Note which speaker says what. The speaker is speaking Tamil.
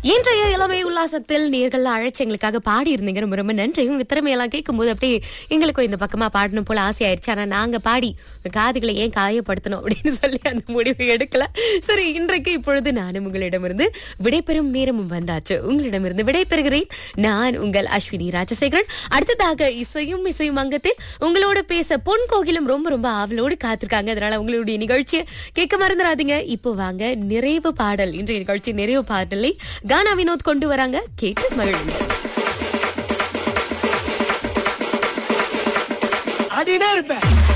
Speaker 1: இன்றைய இளமை உல்லாசத்தில் நேர்கள் அழைச்சு எங்களுக்காக பாடி இருந்தீங்க. ரொம்ப ரொம்ப நன்றி. உங்க திறமையெல்லாம் கேட்கும்போது அப்படியே எங்களுக்கும் இந்த பக்கமா பாடணும் போல ஆசை ஆயிடுச்சு. ஆனா நாங்க பாடி காதுகளை ஏன் காயப்படுத்தணும் அப்படின்னு சொல்லி அந்த முடிவை எடுக்கல. சரி, இன்றைக்கு இப்பொழுது நானும் உங்களிடமிருந்து விடைபெறும் நேரமும் வந்தாச்சு. உங்களிடமிருந்து விடைபெறுகிறேன். நான் உங்கள் அஸ்வினி ராஜசேகரன். அடுத்ததாக இசையும் அங்கத்தில் உங்களோட பேச பொன் கோகிலும் ரொம்ப ரொம்ப ஆவலோடு காத்திருக்காங்க. அதனால உங்களுடைய நிகழ்ச்சியை கேட்க மறந்துடாதீங்க. இப்போ வாங்க நிறைவு பாடல். இன்றைய நிகழ்ச்சி நிறைவு பாடலை கானா வினோத் கொண்டு வராங்க. கேட்டு மகிழுங்க.
Speaker 2: அடினே இருப்பேன்.